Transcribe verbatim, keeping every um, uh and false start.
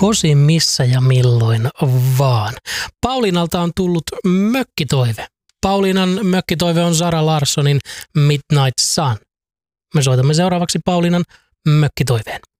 Kosi missä ja milloin vaan. Pauliinalta on tullut mökkitoive. Pauliinan mökkitoive on Zara Larssonin Midnight Sun. Me soitamme seuraavaksi Pauliinan mökkitoiveen.